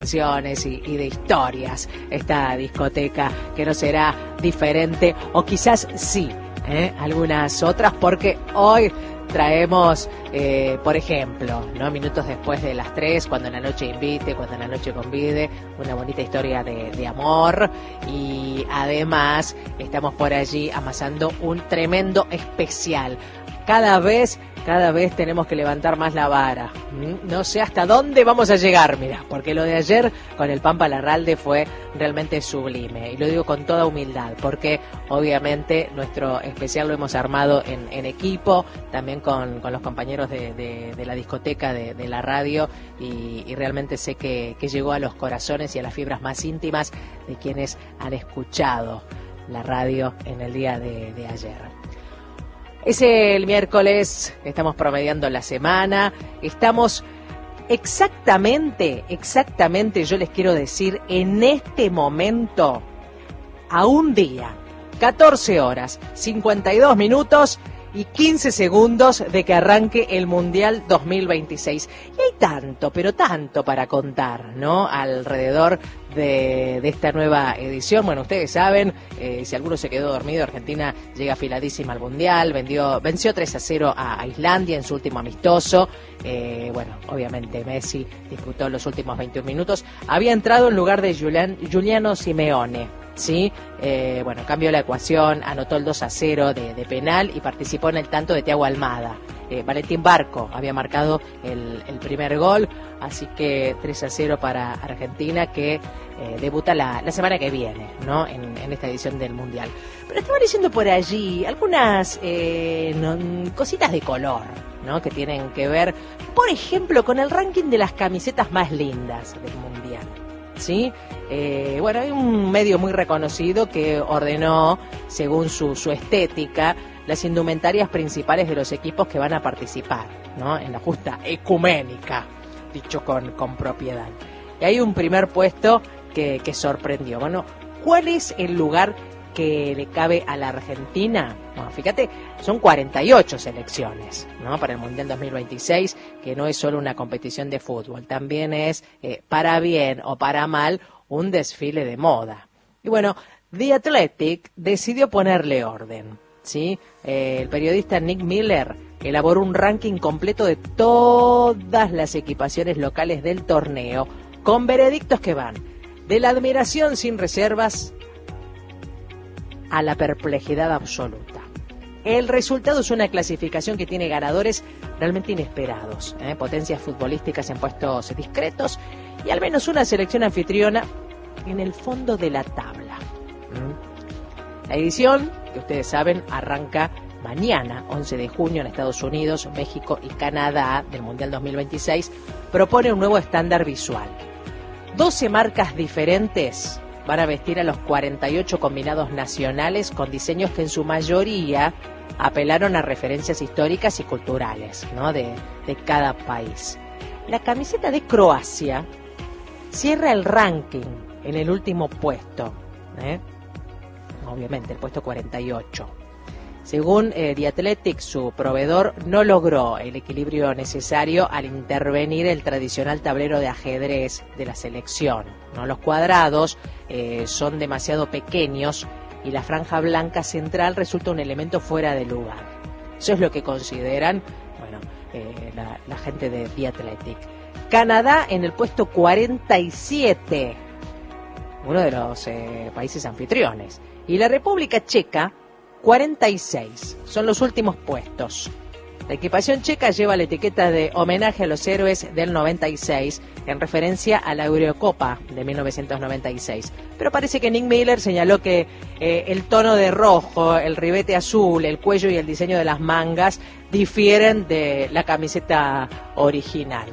Y de historias, esta discoteca que no será diferente, o quizás sí, algunas otras, porque hoy traemos, por ejemplo, ¿no? Minutos después de las 3, cuando la noche invite, cuando la noche convide, una bonita historia de amor, y además estamos por allí amasando un tremendo especial. Cada vez tenemos que levantar más la vara. No sé hasta dónde vamos a llegar, mira, porque lo de ayer con el Pampa Larralde fue realmente sublime. Y lo digo con toda humildad, porque obviamente nuestro especial lo hemos armado en equipo, también con los compañeros de la discoteca, de la radio, y realmente sé que llegó a los corazones y a las fibras más íntimas de quienes han escuchado la radio en el día de ayer. Es el miércoles, estamos promediando la semana, estamos exactamente, yo les quiero decir, en este momento, a un día, 14 horas, 52 minutos y 15 segundos de que arranque el Mundial 2026. Y hay tanto, pero tanto para contar, ¿no? Alrededor de esta nueva edición. Bueno, ustedes saben, si alguno se quedó dormido, Argentina llega afiladísima al Mundial, venció 3-0 a Islandia en su último amistoso. Bueno, obviamente Messi disputó los últimos 21 minutos. Había entrado en lugar de Giuliano Simeone. Sí, bueno, cambió la ecuación, anotó el 2-0 de penal y participó en el tanto de Thiago Almada. Valentín Barco había marcado el primer gol, así que 3-0 para Argentina, que debuta la semana que viene, ¿no? En esta edición del Mundial. Pero estaba leyendo por allí algunas cositas de color, ¿no? Que tienen que ver, por ejemplo, con el ranking de las camisetas más lindas del Mundial. ¿Sí? Bueno, hay un medio muy reconocido que ordenó, según su estética, las indumentarias principales de los equipos que van a participar, ¿no? En la justa ecuménica, dicho con propiedad. Y hay un primer puesto que sorprendió. Bueno, ¿cuál es el lugar que le cabe a la Argentina? Bueno, fíjate, son 48 selecciones, ¿no? Para el Mundial 2026, que no es solo una competición de fútbol, también es, para bien o para mal, un desfile de moda. Y bueno, The Athletic decidió ponerle orden, ¿sí? El periodista Nick Miller elaboró un ranking completo de todas las equipaciones locales del torneo, con veredictos que van de la admiración sin reservas a la perplejidad absoluta. El resultado es una clasificación que tiene ganadores realmente inesperados, potencias futbolísticas en puestos discretos y al menos una selección anfitriona en el fondo de la tabla. La edición, que ustedes saben, arranca mañana, 11 de junio, en Estados Unidos, México y Canadá, del Mundial 2026, propone un nuevo estándar visual. 12 marcas diferentes van a vestir a los 48 combinados nacionales con diseños que en su mayoría apelaron a referencias históricas y culturales, ¿no? de cada país. La camiseta de Croacia cierra el ranking en el último puesto, obviamente el puesto 48. Según The Athletic, su proveedor no logró el equilibrio necesario al intervenir el tradicional tablero de ajedrez de la selección, ¿no? Los cuadrados son demasiado pequeños y la franja blanca central resulta un elemento fuera de lugar. Eso es lo que consideran, bueno, la gente de The Athletic. Canadá en el puesto 47, uno de los países anfitriones, y la República Checa 46, son los últimos puestos. La equipación checa lleva la etiqueta de homenaje a los héroes del 96, en referencia a la Eurocopa de 1996. Pero parece que Nick Miller señaló que el tono de rojo, el ribete azul, el cuello y el diseño de las mangas difieren de la camiseta original.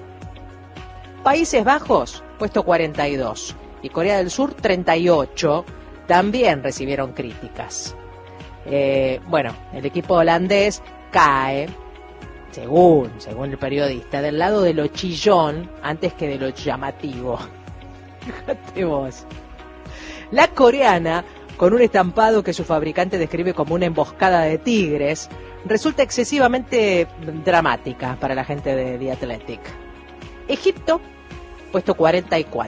Países Bajos, puesto 42, y Corea del Sur, 38, también recibieron críticas. Bueno, el equipo holandés cae, según el periodista, del lado de lo chillón antes que de lo llamativo. Fíjate vos. La coreana, con un estampado que su fabricante describe como una emboscada de tigres, resulta excesivamente dramática para la gente de The Athletic. Egipto puesto 44.